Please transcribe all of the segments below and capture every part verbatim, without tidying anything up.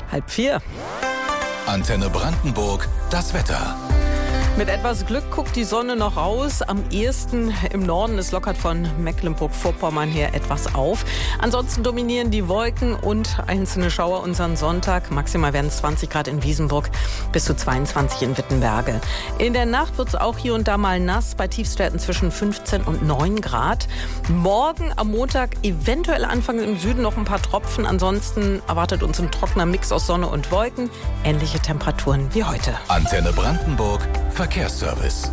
Halb vier. Antenne Brandenburg, das Wetter. Mit etwas Glück guckt die Sonne noch raus. Am ehesten im Norden. Es lockert von Mecklenburg-Vorpommern her etwas auf. Ansonsten dominieren die Wolken und einzelne Schauer unseren Sonntag. Maximal werden es zwanzig Grad in Wiesenburg, bis zu zweiundzwanzig in Wittenberge. In der Nacht wird es auch hier und da mal nass, bei Tiefstwerten zwischen fünfzehn und neun Grad. Morgen am Montag eventuell anfangen im Süden noch ein paar Tropfen. Ansonsten erwartet uns ein trockener Mix aus Sonne und Wolken. Ähnliche Temperaturen wie heute. Antenne Brandenburg, Verkehrsservice.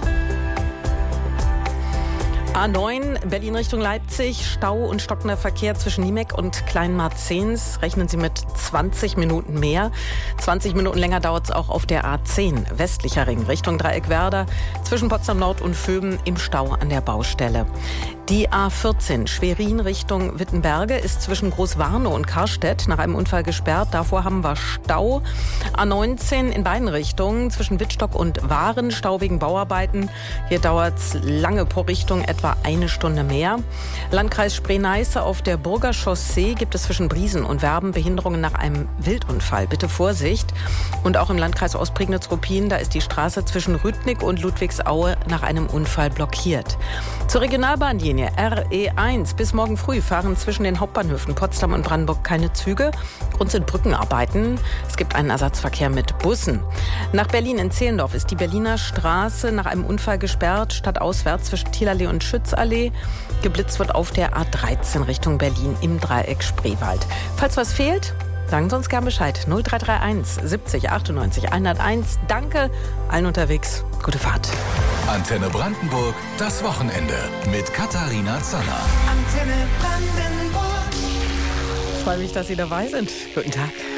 A neun, Berlin Richtung Leipzig, Stau und stockender Verkehr zwischen Niemek und Kleinmarzens. Rechnen Sie mit zwanzig Minuten mehr. zwanzig Minuten länger dauert es auch auf der A zehn, westlicher Ring, Richtung Dreieckwerder, zwischen Potsdam Nord und Vöben im Stau an der Baustelle. Die A vierzehn, Schwerin Richtung Wittenberge, ist zwischen Großwarnow und Karstedt nach einem Unfall gesperrt. Davor haben wir Stau. A neunzehn in beiden Richtungen, zwischen Wittstock und Waren, Stau wegen Bauarbeiten. Hier dauert es lange pro Richtung, etwa eine Stunde mehr. Landkreis Spree-Neiße auf der Burger Chaussee gibt es zwischen Briesen und Werben Behinderungen nach einem Wildunfall. Bitte Vorsicht. Und auch im Landkreis Ostprignitz-Ruppin, da ist die Straße zwischen Rüttnick und Ludwigsaue nach einem Unfall blockiert. Zur Regionalbahnlinie R E eins bis morgen früh fahren zwischen den Hauptbahnhöfen Potsdam und Brandenburg keine Züge. Grund sind Brückenarbeiten. Es gibt einen Ersatzverkehr mit Bussen. Nach Berlin in Zehlendorf ist die Berliner Straße nach einem Unfall gesperrt, stadtauswärts zwischen Thielallee und Schützallee. Geblitzt wird auf der A dreizehn Richtung Berlin im Dreieck Spreewald. Falls was fehlt, sagen Sie uns gern Bescheid. null drei drei eins siebzig achtundneunzig hunderteins. Danke allen unterwegs. Gute Fahrt. Antenne Brandenburg, das Wochenende mit Katharina Zanner. Antenne Brandenburg. Ich freue mich, dass Sie dabei sind. Guten Tag.